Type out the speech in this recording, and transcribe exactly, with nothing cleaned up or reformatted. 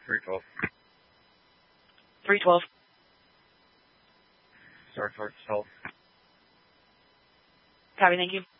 three twelve. three twelve. Start towards health. Copy, thank you.